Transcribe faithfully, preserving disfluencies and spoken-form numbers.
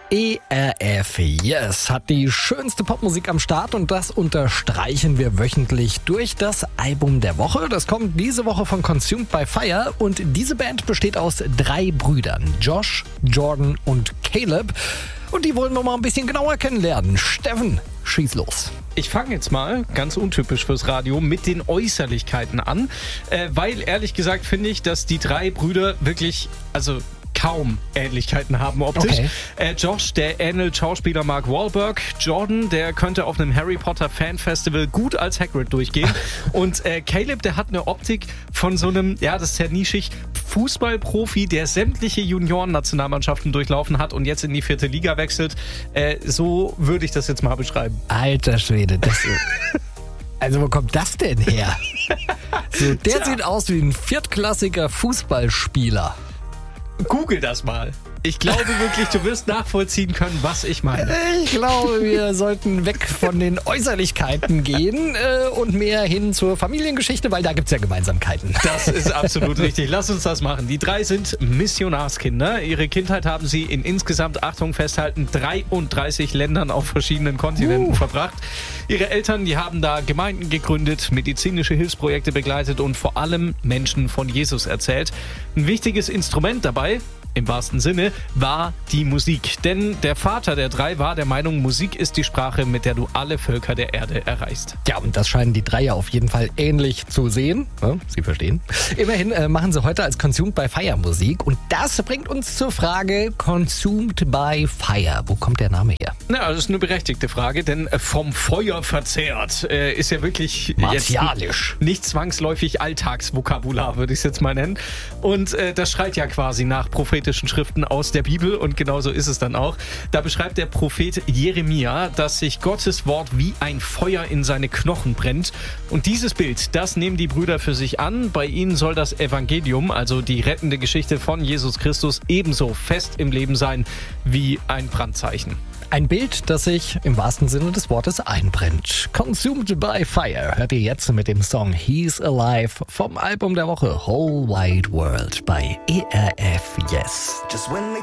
E R F Yes hat die schönste Popmusik am Start und das unterstreichen wir wöchentlich durch das Album der Woche. Das kommt diese Woche von Consumed by Fire und diese Band besteht aus drei Brüdern, Josh, Jordan und Caleb. Und die wollen wir mal ein bisschen genauer kennenlernen. Steffen, schieß los. Ich fange jetzt mal, ganz untypisch fürs Radio, mit den Äußerlichkeiten an, äh, weil ehrlich gesagt finde ich, dass die drei Brüder wirklich, also kaum Ähnlichkeiten haben optisch. Okay. Äh, Josh, der ähnelt Schauspieler Mark Wahlberg. Jordan, der könnte auf einem Harry Potter Fan Festival gut als Hagrid durchgehen. Und äh, Caleb, der hat eine Optik von so einem, ja, das ist sehr nischig, Fußballprofi, der sämtliche Junioren-Nationalmannschaften durchlaufen hat und jetzt in die vierte Liga wechselt. Äh, so würde ich das jetzt mal beschreiben. Alter Schwede, das also wo kommt das denn her? So, der Tja. sieht aus wie ein viertklassiger Fußballspieler. Google das mal. Ich glaube wirklich, du wirst nachvollziehen können, was ich meine. Ich glaube, wir sollten weg von den Äußerlichkeiten gehen äh, und mehr hin zur Familiengeschichte, weil da gibt es ja Gemeinsamkeiten. Das ist absolut richtig. Lass uns das machen. Die drei sind Missionarskinder. Ihre Kindheit haben sie in insgesamt, Achtung, festhalten, dreiunddreißig Ländern auf verschiedenen Kontinenten uh. verbracht. Ihre Eltern, die haben da Gemeinden gegründet, medizinische Hilfsprojekte begleitet und vor allem Menschen von Jesus erzählt. Ein wichtiges Instrument dabei, im wahrsten Sinne, war die Musik. Denn der Vater der drei war der Meinung, Musik ist die Sprache, mit der du alle Völker der Erde erreichst. Ja, und das scheinen die drei ja auf jeden Fall ähnlich zu sehen. Ja, Sie verstehen. Immerhin äh, machen sie heute als Consumed by Fire Musik. Und das bringt uns zur Frage Consumed by Fire. Wo kommt der Name her? Na, das ist eine berechtigte Frage, denn vom Feuer verzehrt äh, ist ja wirklich martialisch. Jetzt nicht zwangsläufig Alltagsvokabular, würde ich es jetzt mal nennen. Und äh, das schreit ja quasi nach prophetischen Schriften aus der Bibel und genauso ist es dann auch. Da beschreibt der Prophet Jeremia, dass sich Gottes Wort wie ein Feuer in seine Knochen brennt. Und dieses Bild, das nehmen die Brüder für sich an. Bei ihnen soll das Evangelium, also die rettende Geschichte von Jesus Christus, ebenso fest im Leben sein wie ein Brandzeichen. Ein Bild, das sich im wahrsten Sinne des Wortes einbrennt. Consumed by Fire hört ihr jetzt mit dem Song He's Alive vom Album der Woche Whole Wide World bei E R F Yes.